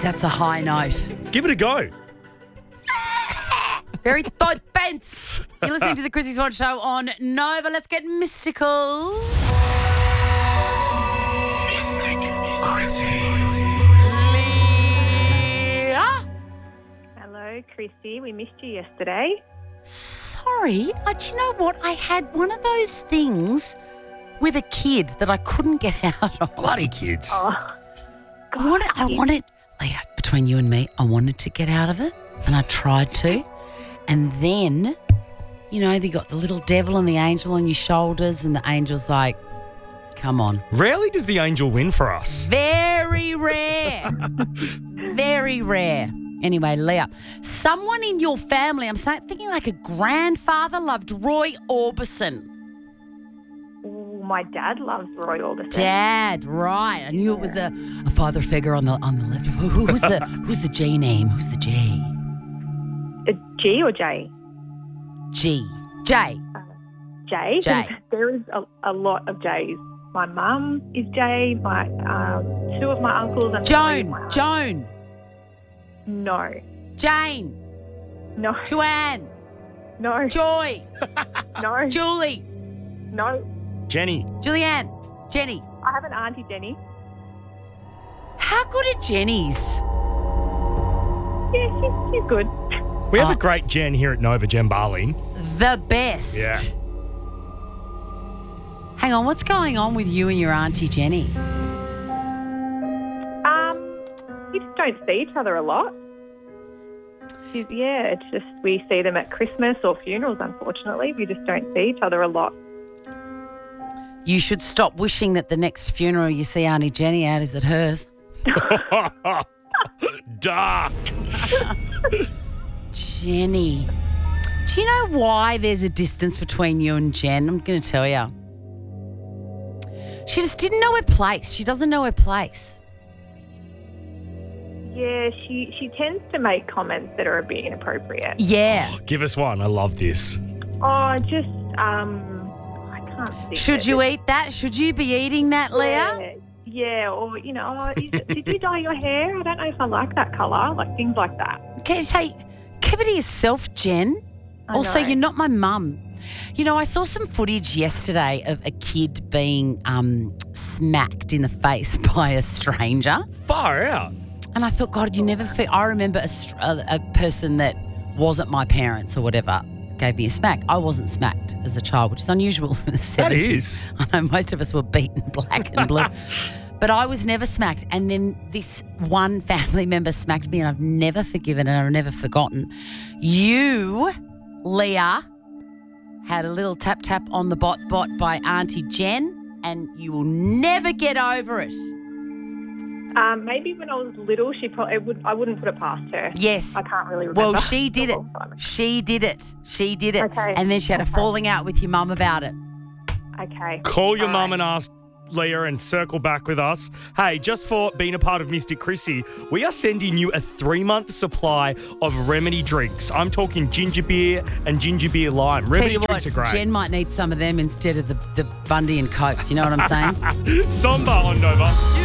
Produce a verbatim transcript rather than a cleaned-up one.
Jeez, that's a high note. Give it a go. Very thought bents. You're listening to the Chrissy Swan Show on Nova. Let's get mystical. Mystic Chrissy. Leah? Hello, Chrissy. We missed you yesterday. Sorry, uh, do you know what? I had one of those things with a kid that I couldn't get out of. Bloody kids. Oh, I wanted, I wanted, Leah, between you and me, I wanted to get out of it, and I tried to. And then, you know, they got the little devil and the angel on your shoulders, and the angel's like, come on. Rarely does the angel win for us. Very rare. Very rare. Anyway, Leah, someone in your family, I'm saying, thinking like a grandfather loved Roy Orbison. ooh, my dad loves Roy Orbison. Dad, right. I knew it was a, a father figure on the on the left. Who, who- who's the who's the J name? Who's the J? Uh, G or J? G. J. J? J. There is a, a lot of J's. My mum is J. My um, two of my uncles and three of Joan. my aunts. Joan. No, Jane. no, Joanne. no, Joy. no, Julie. no. Jenny. Julianne. Jenny. I have an auntie Jenny. How good are Jennies? Yeah, she's, she's good. We have Oh. a great Jen here at Nova, Jen Barling. The best. Yeah. Hang on, what's going on with you and your auntie Jenny? Um, we just don't see each other a lot. She's, yeah, it's just we see them at Christmas or funerals, unfortunately. We just don't see each other a lot. You should stop wishing that the next funeral you see Auntie Jenny at is at hers. Dark. Jenny. Do you know why there's a distance between you and Jen? I'm going to tell you. She just didn't know her place. She doesn't know her place. Yeah, she, she tends to make comments that are a bit inappropriate. Yeah. Give us one. I love this. Oh, just, um, I can't think. Should of you it. eat that? Should you be eating that, Leah? Yeah, yeah, or, you know, oh, is it, did you dye your hair? I don't know if I like that colour, like things like that. Okay, say, keep it to yourself, Jen. I Also, know. you're not my mum. You know, I saw some footage yesterday of a kid being um, smacked in the face by a stranger. Far out. And I thought, God, you never feel. I remember a, str- a, a person that wasn't my parents or whatever gave me a smack. I wasn't smacked as a child, which is unusual for the That seventies. is. I know most of us were beaten black and blue. But I was never smacked. And then this one family member smacked me, and I've never forgiven and I've never forgotten. You, Leah, had a little tap tap on the bot bot by Auntie Jen, and you will never get over it. Um, maybe when I was little, she probably would. I wouldn't put it past her. Yes. I can't really remember. Well, she did It's a it. long time ago. She did it. She did it. Okay. And then she had a Okay. falling out with your mum about it. Okay. Call your All mum right. and ask Leah and circle back with us. Hey, just for being a part of Mystic Chrissy, we are sending you a three-month supply of Remedy drinks. I'm talking ginger beer and ginger beer lime. Tell Remedy you drinks what, are great. Jen might need some of them instead of the, the Bundy and Cokes. You know what I'm saying? Somber on Nova.